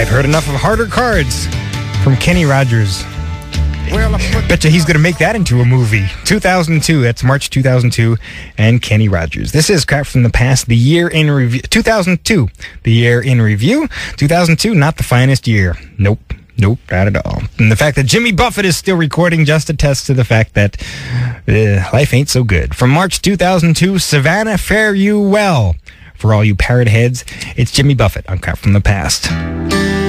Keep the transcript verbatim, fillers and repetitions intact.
I've heard enough of Harder Cards from Kenny Rogers. Betcha he's going to make that into a movie. two thousand two, that's March two thousand two, and Kenny Rogers. This is Crap from the Past, the year in review. two thousand two, the year in review. two thousand two, not the finest year. Nope. Nope, not at all. And the fact that Jimmy Buffett is still recording just attests to the fact that uh, life ain't so good. From March two thousand two, Savannah, Fare You Well. For all you parrot heads, it's Jimmy Buffett on Crap from the Past.